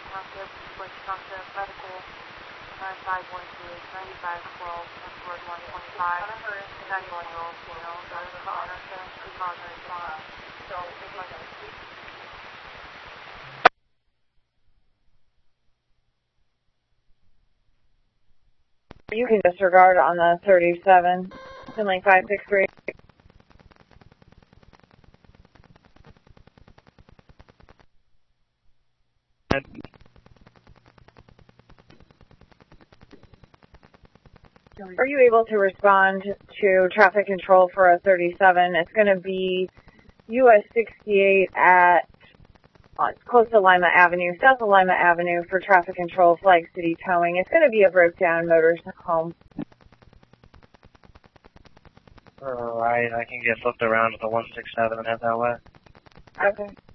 Township, Bush Township, medical, 9512, 9512, Ward 125, 91-year-old female, driver of Anderson, 2005. So, it's like a... You can disregard on the 37, Finley 563. Are you able to respond to traffic control for a 37? It's going to be US 68 at close to Lima Avenue, south of Lima Avenue for traffic control, Flag City Towing. It's going to be a broke down motorhome. Alright, I can get flipped around to the 167 and head that way. Okay.